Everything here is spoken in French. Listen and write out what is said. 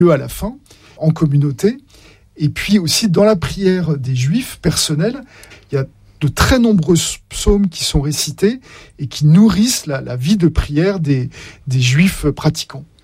à la fin, en communauté. Et puis aussi dans la prière des Juifs personnelle, il y a de très nombreux psaumes qui sont récités et qui nourrissent la vie de prière des Juifs pratiquants.